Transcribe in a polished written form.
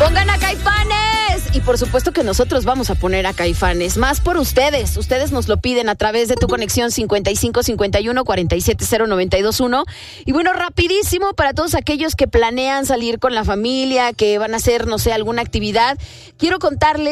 Pongan a Caifanes. Y por supuesto que nosotros vamos a poner a Caifanes. Más por ustedes. Ustedes nos lo piden a través de tu conexión 5551-470-921. Y bueno, rapidísimo para todos aquellos que planean salir con la familia, que van a hacer, no sé, alguna actividad. Quiero contarles